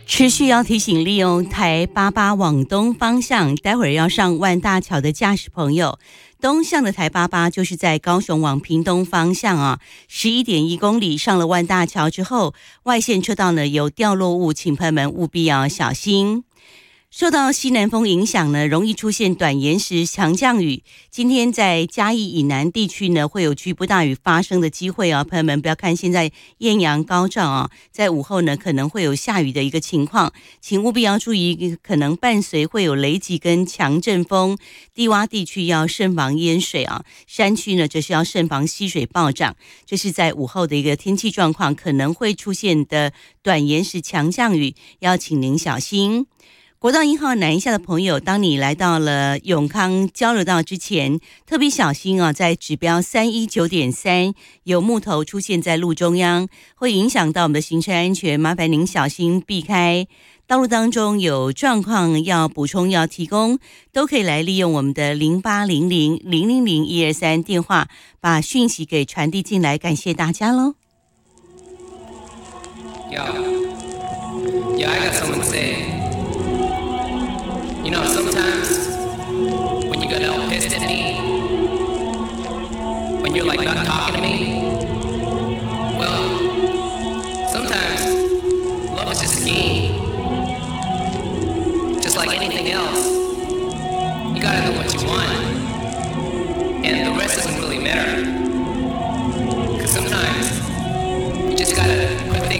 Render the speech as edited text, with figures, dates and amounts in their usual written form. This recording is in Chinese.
持续要提醒利用台88往东方向，待会儿要上万大桥的驾驶朋友，东向的台88就是在高雄往屏东方向啊，11.1公里上了万大桥之后，外线车道呢有掉落物，请朋友们务必要小心。受到西南风影响呢，容易出现短延时强降雨。今天在嘉义以南地区呢，会有局部大雨发生的机会啊，朋友们不要看现在艳阳高照啊，在午后呢可能会有下雨的一个情况，请务必要注意，可能伴随会有雷击跟强阵风，低洼地区要慎防淹水啊，山区呢则是要慎防溪水暴涨。这是在午后的一个天气状况，可能会出现的短延时强降雨，要请您小心。国道1号南下的朋友，当你来到了永康交流道之前，特别小心啊，在指标319.3有木头出现在路中央，会影响到我们的行车安全，麻烦您小心避开。道路当中有状况要补充要提供，都可以来利用我们的0800-000-123电话，把讯息给传递进来，感谢大家喽。 Yo, I got something to say. You know, sometimes when you get all pissed at me, when you're like not talking to me, well, sometimes love is just a game. Just like anything else, you gotta know what